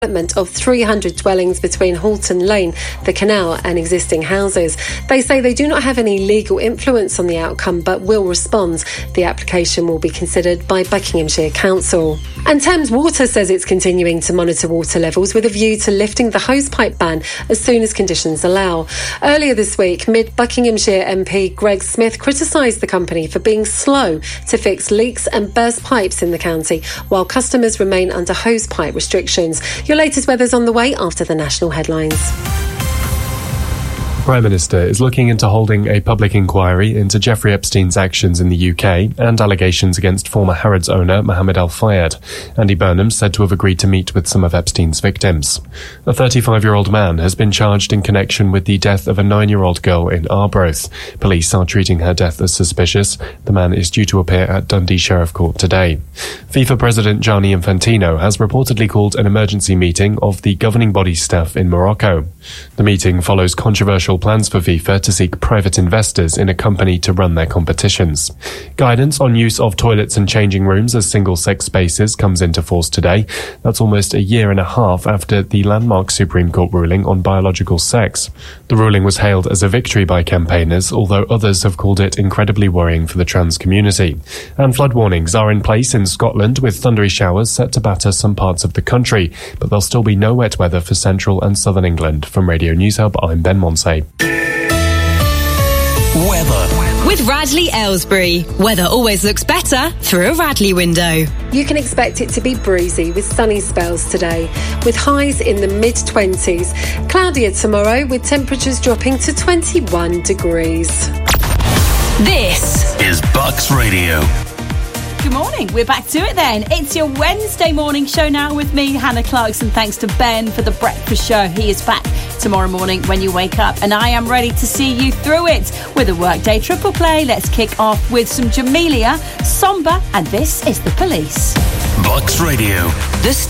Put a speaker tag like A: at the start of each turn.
A: development of 300 dwellings between Halton Lane, the canal and existing houses. They say they do not have any legal influence on the outcome but will respond. The application will be considered by Buckinghamshire Council. And Thames Water says it's continuing to monitor water levels with a view to lifting the hosepipe ban as soon as conditions allow. Earlier this week, Mid-Buckinghamshire MP Greg Smith criticised the company for being slow to fix leaks and burst pipes in the county while customers remain under hosepipe restrictions. Your latest weather's on the way after the national headlines.
B: The Prime Minister is looking into holding a public inquiry into Jeffrey Epstein's actions in the UK and allegations against former Harrods owner Mohammed Al Fayed. Andy Burnham said to have agreed to meet with some of Epstein's victims. A 35-year-old man has been charged in connection with the death of a 9-year-old girl in Arbroath. Police are treating her death as suspicious. The man is due to appear at Dundee Sheriff Court today. FIFA President Gianni Infantino has reportedly called an emergency meeting of the governing body's staff in Morocco. The meeting follows controversial plans for FIFA to seek private investors in a company to run their competitions. Guidance on use of toilets and changing rooms as single-sex spaces comes into force today. That's almost a year and a half after the landmark Supreme Court ruling on biological sex. The ruling was hailed as a victory by campaigners, although others have called it incredibly worrying for the trans community. And flood warnings are in place in Scotland, with thundery showers set to batter some parts of the country, but there'll still be no wet weather for central and southern England. From Radio News Hub, I'm Ben Monsey.
C: Weather. With Radley Aylesbury. Weather always looks better through a Radley window.
A: You can expect it to be breezy with sunny spells today, with highs in the mid-20s. Cloudier tomorrow with temperatures dropping to 21 degrees.
C: This
D: is Bucks Radio.
E: Good morning. We're back to it then. It's your Wednesday morning show now with me, Hannah Clarkson. Thanks to Ben for the breakfast show. He is back tomorrow morning when you wake up, and I am ready to see you through it with a Workday Triple Play. Let's kick off with some Jamelia, Somber, and this is The Police.
D: Bucks Radio.
C: The